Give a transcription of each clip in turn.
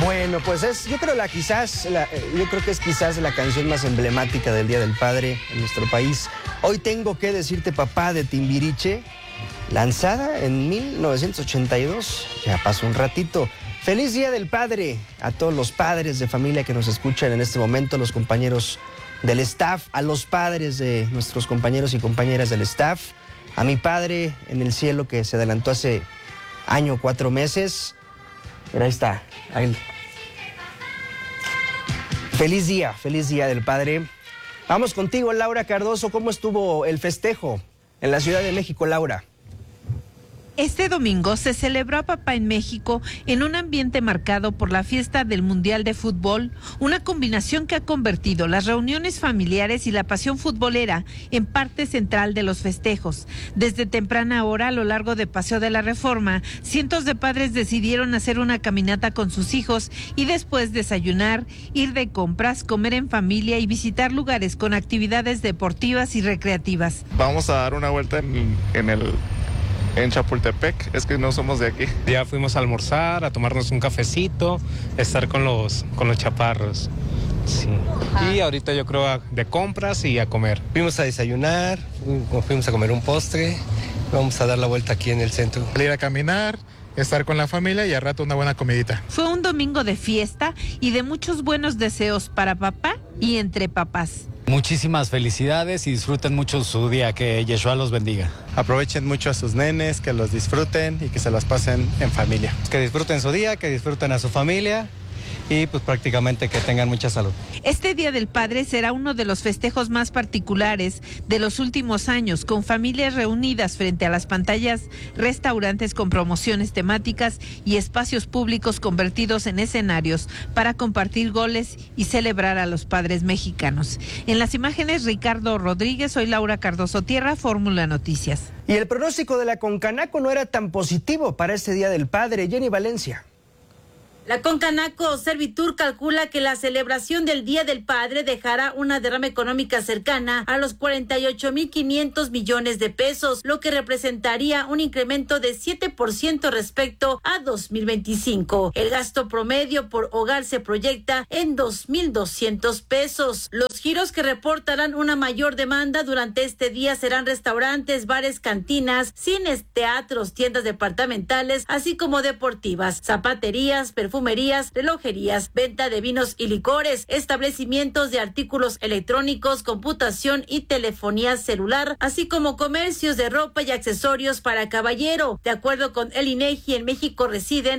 Bueno, pues yo creo que es quizás la canción más emblemática del Día del Padre en nuestro país. Hoy tengo que decirte, papá, de Timbiriche, lanzada en 1982. Ya pasó un ratito. Feliz Día del Padre a todos los padres de familia que nos escuchan en este momento, los compañeros del staff, a los padres de nuestros compañeros y compañeras del staff, a mi padre en el cielo que se adelantó hace año 4 meses. Mira, ahí está. Ahí. Feliz día del Padre. Vamos contigo, Laura Cardoso. ¿Cómo estuvo el festejo en la Ciudad de México, Laura? Este domingo se celebró a Papá en México en un ambiente marcado por la fiesta del Mundial de Fútbol, una combinación que ha convertido las reuniones familiares y la pasión futbolera en parte central de los festejos. Desde temprana hora, a lo largo de Paseo de la Reforma, cientos de padres decidieron hacer una caminata con sus hijos y después desayunar, ir de compras, comer en familia y visitar lugares con actividades deportivas y recreativas. Vamos a dar una vuelta en Chapultepec, es que no somos de aquí. Ya fuimos a almorzar, a tomarnos un cafecito, estar con los chaparros. Sí. Y ahorita yo creo de compras y a comer. Fuimos a desayunar, fuimos a comer un postre, vamos a dar la vuelta aquí en el centro. Salir a caminar, estar con la familia y al rato una buena comidita. Fue un domingo de fiesta y de muchos buenos deseos para papá y entre papás. Muchísimas felicidades y disfruten mucho su día, que Yeshua los bendiga. Aprovechen mucho a sus nenes, que los disfruten y que se las pasen en familia. Que disfruten su día, que disfruten a su familia y pues prácticamente que tengan mucha salud. Este Día del Padre será uno de los festejos más particulares de los últimos años, con familias reunidas frente a las pantallas, restaurantes con promociones temáticas y espacios públicos convertidos en escenarios para compartir goles y celebrar a los padres mexicanos. En las imágenes, Ricardo Rodríguez, soy Laura Cardoso Tierra, Fórmula Noticias. Y el pronóstico de la Concanaco no era tan positivo para este Día del Padre. Jenny Valencia. La Concanaco Servitur calcula que la celebración del Día del Padre dejará una derrama económica cercana a los 48,500 millones de pesos, lo que representaría un incremento de 7% respecto a 2025. El gasto promedio por hogar se proyecta en 2,200 pesos. Los giros que reportarán una mayor demanda durante este día serán restaurantes, bares, cantinas, cines, teatros, tiendas departamentales, así como deportivas, zapaterías, perfumerías, relojerías, venta de vinos y licores, establecimientos de artículos electrónicos, computación y telefonía celular, así como comercios de ropa y accesorios para caballero. De acuerdo con el INEGI, en México residen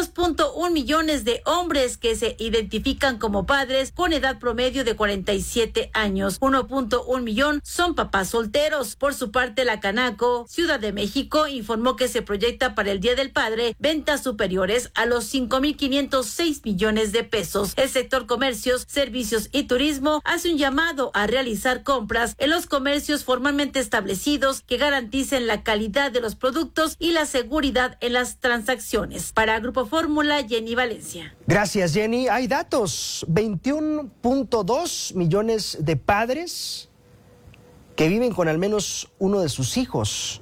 22.1 millones de hombres que se identifican como padres con edad promedio de 47 años. 1.1 millón son papás solteros. Por su parte, la Canaco Ciudad de México informó que se proyecta para el Día del Padre ventas superiores a los 5,506 millones de pesos. El sector comercios, servicios y turismo hace un llamado a realizar compras en los comercios formalmente establecidos que garanticen la calidad de los productos y la seguridad en las transacciones. Para Grupo Fórmula, Jenny Valencia. Gracias, Jenny. Hay datos. 21.2 millones de padres que viven con al menos uno de sus hijos.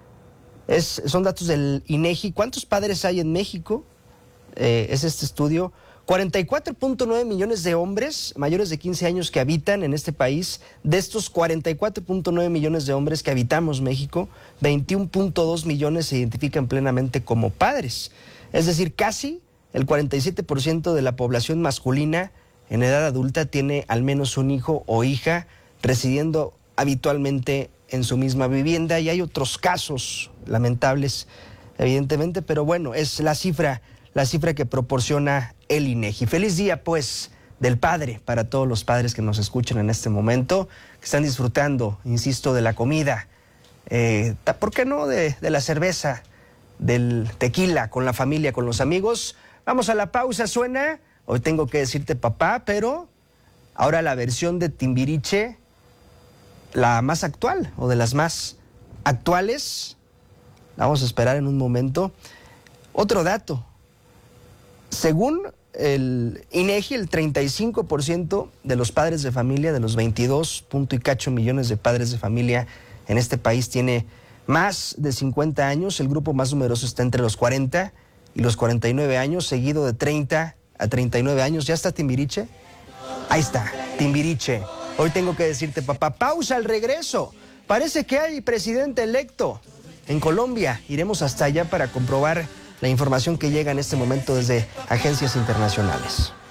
Son datos del INEGI. ¿Cuántos padres hay en México? Es este estudio. 44.9 millones de hombres mayores de 15 años que habitan en este país. De estos 44.9 millones de hombres que habitamos México, 21.2 millones se identifican plenamente como padres. Es decir, casi el 47% de la población masculina en edad adulta tiene al menos un hijo o hija residiendo habitualmente en su misma vivienda. Y hay otros casos lamentables, evidentemente, pero bueno, es la cifra que proporciona el INEGI. Feliz día, pues, del Padre para todos los padres que nos escuchan en este momento, que están disfrutando, insisto, de la comida, ¿por qué no de la cerveza, del tequila, con la familia, con los amigos? Vamos a la pausa, suena Hoy tengo que decirte papá, pero ahora la versión de Timbiriche, la más actual o de las más actuales, la vamos a esperar en un momento. Otro dato, según el INEGI, el 35% de los padres de familia, de los 22 punto y cacho millones de padres de familia en este país, tiene más de 50 años. El grupo más numeroso está entre los 40 y los 49 años, seguido de 30 a 39 años. ¿Ya está Timbiriche? Ahí está, Timbiriche. Hoy tengo que decirte, papá, pausa al regreso. Parece que hay presidente electo en Colombia. Iremos hasta allá para comprobar la información que llega en este momento desde agencias internacionales.